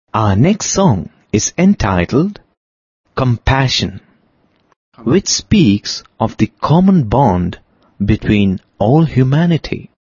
Our next song is entitled Compassion, which speaks of the common bond between all humanity.